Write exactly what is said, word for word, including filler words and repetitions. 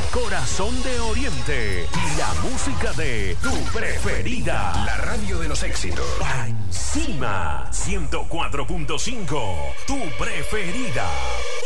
Corazón de Oriente y la música de tu preferida. La radio de los éxitos. Va encima ciento cuatro punto cinco, tu preferida.